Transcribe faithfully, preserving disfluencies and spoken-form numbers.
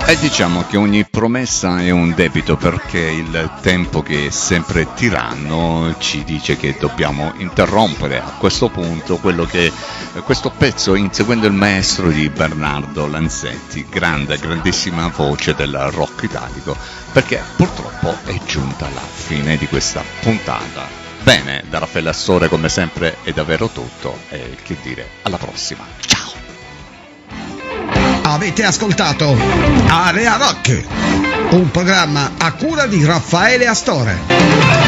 E diciamo che ogni promessa è un debito, perché il tempo, che è sempre tiranno, ci dice che dobbiamo interrompere a questo punto quello che questo pezzo, Inseguendo il maestro di Bernardo Lanzetti, grande, grandissima voce del rock italico, perché purtroppo è giunta la fine di questa puntata. Bene, da Raffaele Astore come sempre è davvero tutto, e che dire, alla prossima, ciao! Avete ascoltato Area Rock, un programma a cura di Raffaele Astore.